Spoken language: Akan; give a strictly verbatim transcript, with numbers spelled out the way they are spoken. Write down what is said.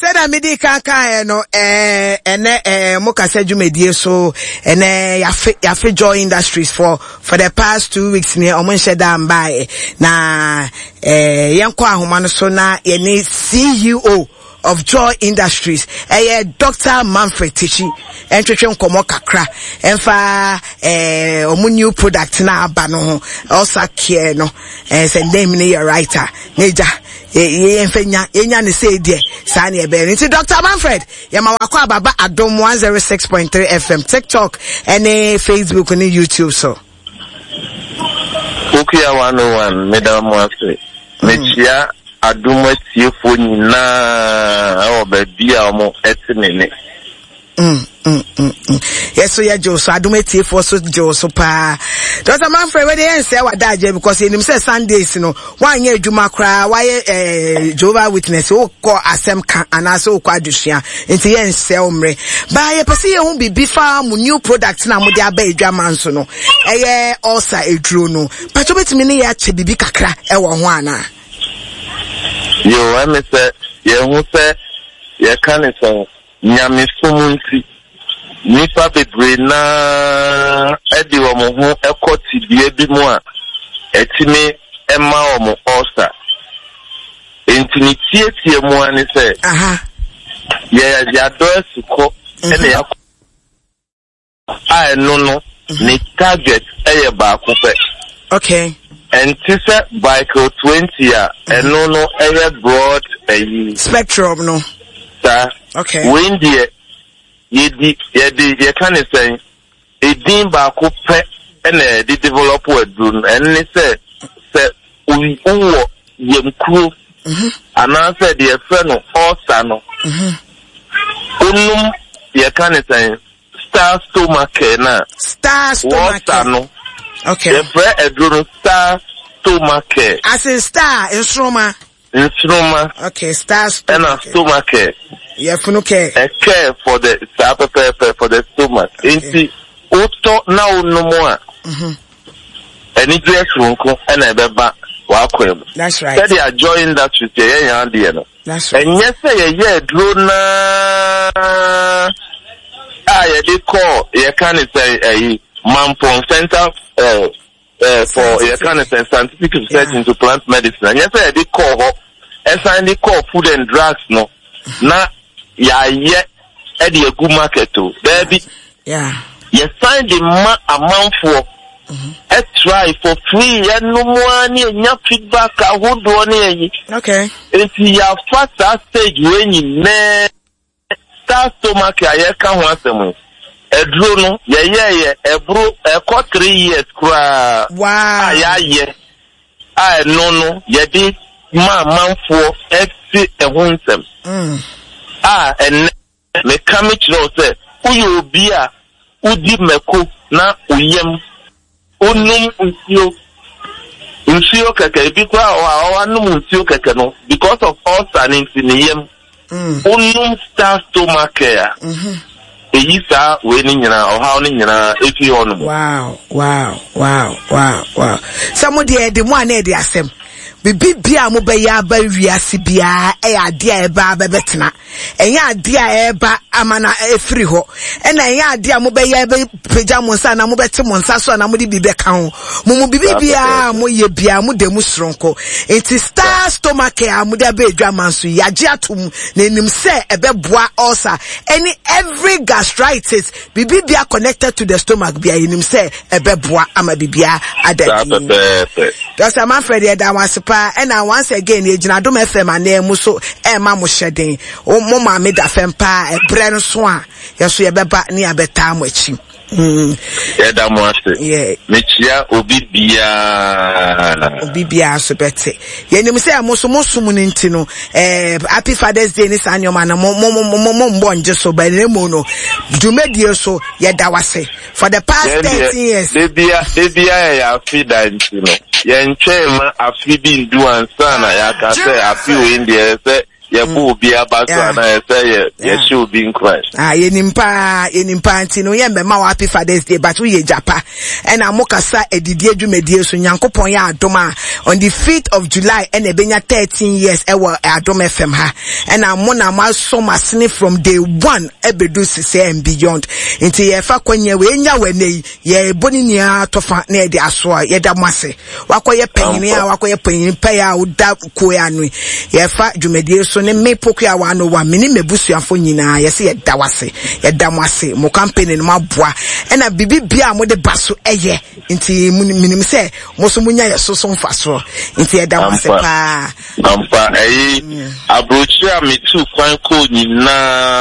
Said I made kaka no eh ene eh mokasa dwumedie so ene yafe yafe Joy Industries for for the past two weeks near omo sheda mbae na eh yenko ahoma no so na ye C E O of Joy Industries eh Doctor Manfred Tichi entwetwe nkomo kakra emfa eh omo new product na aba no ho also care no eh say name ne your writer neja ye enfenya enya ne say die sa na ebe nti Doctor Manfred yema wakọ ababa Adom one oh six point three F M TikTok and Facebook and YouTube so okay one oh one Madam Manfred mechia Adom tiefo nyina o ba bia mo etinene Mm, mm, mm, mm. Yes, so yeah, Joe, so I do my tea for so Joe, so pa. Doctor Manfred, where they say what that, because in himself Sundays, you know, one year Juma cry, why, eh, Jehovah Witness, oh, call Asem can, and also Quadusha, into the end, sell me. But I perceive won't be before new products now, with their baby German, so no. Eh, also a drew no. But you bet me, ya chibi kakra, eh, wana. Yo, I miss it, yeah, who said, yeah, can it so. Nyame somunti nipa bebre na edi omo ho ekoti bie bi mu a etime ema omo osa entini tietie mu ani se aha ya ya do suko ene ya a no no ni target eye ba ko pe okay enti se bike twenty a eno no eye broad ayi spectrum no ta okay when the yedi yedi ye can say edin ba ko pe na the developer do and say say we wo yemkru mhm ana say the friend no osa no mhm unum ye can say star stomach na star stomach no okay the friend edro star stomach as a star instruma instruma okay star stomach and stomach yeah, for no care. A care for the pepper for the stomach. Inti auto now no more. Mhm. Any dress room and a beba wakwem. That's right. Said they are joining that with the young dear. That's right. And yes, say yeah, drone. Ah, yeah, they call yeah, can it say a Mampong Center uh, uh, for yeah, can it say scientific research yeah. into plant medicine. And yes, say they call her. And sign they call food and drugs no. Na ya ye e de egu market o baby yeah you find the ma amount for mm-hmm. a try for free ya no mo ani nya feedback ahodo na yi okay if you are fast at stage when you ne start stomach ya ka ho asem edro no ye ye ye ebro e ko three years kra wow ya ye ah no no ye di ma amount for e fi e ho nsem mm ah and me come to say uyo obi a udi meko na uyem onum nsuo nsuo keke bi kwa o anum nsuo keke no because of all standing in yem onum star stomach care mhm eyi sa we ni nyina o ha ni nyina efi onum wow wow wow wow wow somebody e de mo na e de asem bibi bia mo be ya ba wiase bia e ade a eba ba betena enya ade a eba amana efiri ho e na enya ade a mo be ya be peja mo nsa na mo bete mo nsa so na mo di bibe ka ho mo mo bibi bia mo ye bia mo de mu sronko enti star stomach a mo de ba edwaman so ya je atom na enim se ebeboa ulcer any every gastritis bibi bia connected to the stomach bia enim se ebeboa ama bibia adadi Doctor Manfred ya da was and I once again ye jina Adom F M anemu so e ma mo hyeden o mo ma me da fem pa e bre no so a ye so ye beba ne abeta mo achi mm ye da mo ase yeah me chia obi bia obi bia so bete ye nim say mo so mo sum ni nti no eh happy Father's Day ni sanyoma na mo mo mo mo mbo nje so ba ne mo no dumedie so ye da wase for the past thirteen years de bia de bia ya fi da nti no ye nche ma afi bi ndu ansa na ya ka say afi we ndie say ye bu bi abaso ana say ye should be in Christ. Ah, yenimpa yenimpa nti no ye mbema wa happy Father's Day, but we ye japa and amokasa edidi adwumedie so Nyankopon ya adom a on the fifth of July and ebenya thirteen years ewo Adom F M ha and amona ma so masne from day one ebedu sise and beyond nti ye fa kwanya we nya wane ye boni nia tofa na de aso a ye da mase wakoye panyini a wakoye panyin pa ya uda ko ya no ye fa dwumedie so ne me poku ya wa no wa meni mebusuafo nyina ye se ye da wase ye da mase mo campaign no maboa ena bibi bia mo de baso eye nti minim se mo so munya ye so so mfaso nti ye da wase pa ampa eh abrochi a metu kwan ko nyina